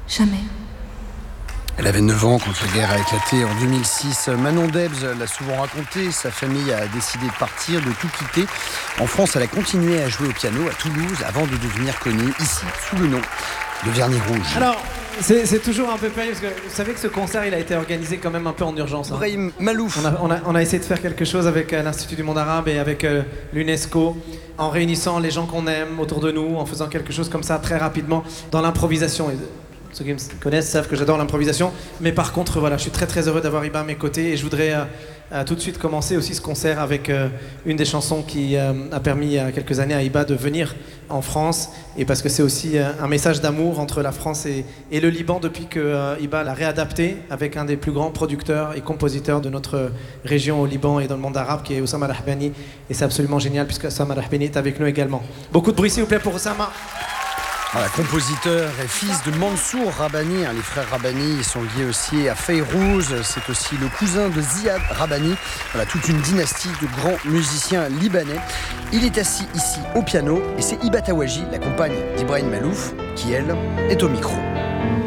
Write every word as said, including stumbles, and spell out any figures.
Jamais. Elle avait neuf ans quand la guerre a éclaté en deux mille six. Manon Debs l'a souvent raconté, sa famille a décidé de partir, de tout quitter. En France, elle a continué à jouer au piano à Toulouse avant de devenir connue ici sous le nom de Vernis Rouge. Alors, c'est, c'est toujours un peu périlleux parce que vous savez que ce concert il a été organisé quand même un peu en urgence. Hein. Brahim Malouf. On a, on, a, on a essayé de faire quelque chose avec euh, l'Institut du monde arabe et avec euh, l'UNESCO, en réunissant les gens qu'on aime autour de nous, en faisant quelque chose comme ça très rapidement dans l'improvisation. Et ceux qui me connaissent savent que j'adore l'improvisation, mais par contre, voilà, je suis très très heureux d'avoir Hiba à mes côtés et je voudrais euh, euh, tout de suite commencer aussi ce concert avec euh, une des chansons qui euh, a permis il y a quelques années à Hiba de venir en France, et parce que c'est aussi euh, un message d'amour entre la France et, et le Liban depuis que euh, Hiba l'a réadapté avec un des plus grands producteurs et compositeurs de notre région au Liban et dans le monde arabe, qui est Oussama Rahbani, et c'est absolument génial puisque Oussama Rahbani est avec nous également. Beaucoup de bruit s'il vous plaît pour Oussama. Voilà, compositeur et fils de Mansour Rabbani, hein, les frères Rabbani sont liés aussi à Fayrouz, c'est aussi le cousin de Ziad Rabbani, voilà, toute une dynastie de grands musiciens libanais. Il est assis ici au piano et c'est Hiba Tawaji, la compagne d'Ibrahim Malouf, qui elle est au micro.